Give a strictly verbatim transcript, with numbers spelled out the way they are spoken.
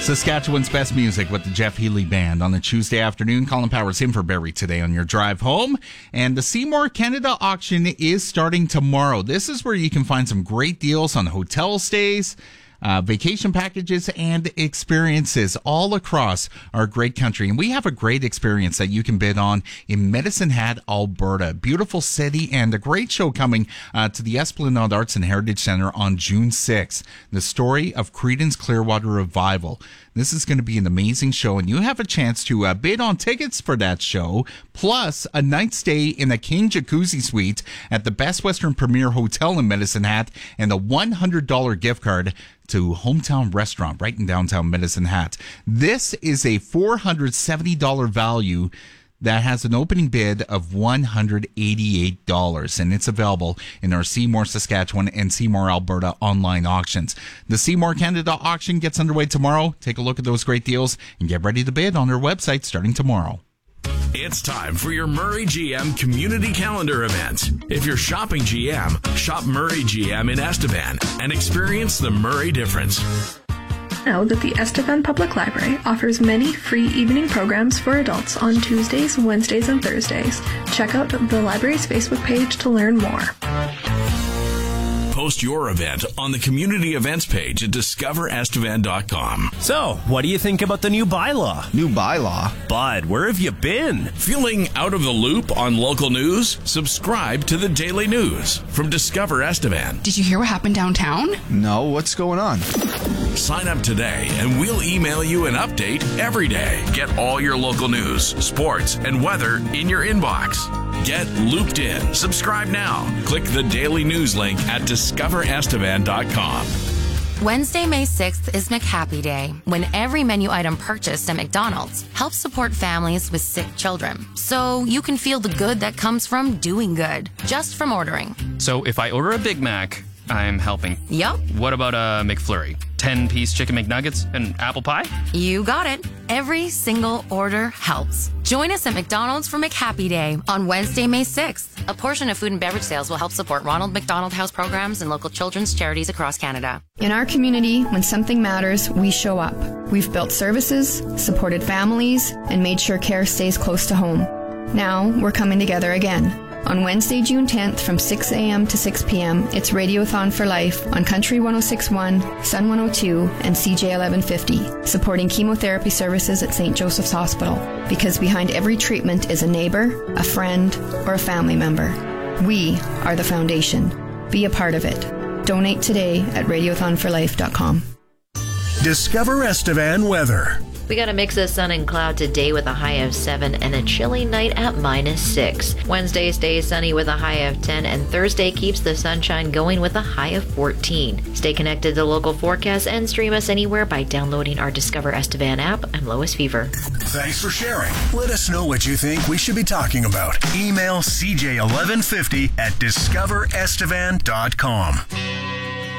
Saskatchewan's best music with the Jeff Healy Band on a Tuesday afternoon. Colin Powers in for Barry today on your drive home. And the Seymour Canada auction is starting tomorrow. This is where you can find some great deals on hotel stays, Uh, vacation packages, and experiences all across our great country. And we have a great experience that you can bid on in Medicine Hat, Alberta. Beautiful city and a great show coming uh, to the Esplanade Arts and Heritage Center on June sixth. The story of Creedence Clearwater Revival. This is going to be an amazing show, and you have a chance to uh, bid on tickets for that show, plus a night stay in a King Jacuzzi suite at the Best Western Premier Hotel in Medicine Hat, and a one hundred dollars gift card to Hometown Restaurant right in downtown Medicine Hat. This is a four hundred seventy dollars value that has an opening bid of one hundred eighty-eight dollars, and it's available in our Seymour, Saskatchewan and Seymour, Alberta online auctions. The Seymour Canada auction gets underway tomorrow. Take a look at those great deals and get ready to bid on our website starting tomorrow. It's time for your Murray G M Community Calendar event. If you're shopping G M, shop Murray G M in Estevan and experience the Murray difference. Know that the Estevan Public Library offers many free evening programs for adults on Tuesdays, Wednesdays, and Thursdays. Check out the library's Facebook page to learn more. Post your event on the community events page at discover estevan dot com. So, what do you think about the new bylaw? New bylaw? Bud, where have you been? Feeling out of the loop on local news? Subscribe to the Daily News from Discover Estevan. Did you hear what happened downtown? No, what's going on? Sign up today and we'll email you an update every day. Get all your local news, sports, and weather in your inbox. Get looped in. Subscribe now. Click the Daily News link at discover estevan dot com. Wednesday, May sixth is McHappy Day, when every menu item purchased at McDonald's helps support families with sick children. So you can feel the good that comes from doing good, just from ordering. So if I order a Big Mac, I'm helping. Yup. What about a McFlurry? ten-piece chicken McNuggets and apple pie? You got it. Every single order helps. Join us at McDonald's for McHappy Day on Wednesday, May sixth. A portion of food and beverage sales will help support Ronald McDonald House programs and local children's charities across Canada. In our community, when something matters, we show up. We've built services, supported families, and made sure care stays close to home. Now, we're coming together again. On Wednesday, June tenth from six a.m. to six p.m., it's Radiothon for Life on Country one oh six point one, Sun one oh two, and C J eleven fifty, supporting chemotherapy services at Saint Joseph's Hospital. Because behind every treatment is a neighbor, a friend, or a family member. We are the foundation. Be a part of it. Donate today at radiothon for life dot com. Discover Estevan weather. We got a mix of sun and cloud today with a high of seven and a chilly night at minus six. Wednesday stays sunny with a high of ten, and Thursday keeps the sunshine going with a high of fourteen. Stay connected to local forecasts and stream us anywhere by downloading our Discover Estevan app. I'm Lois Fever. Thanks for sharing. Let us know what you think we should be talking about. Email C J eleven fifty at discover estevan dot com.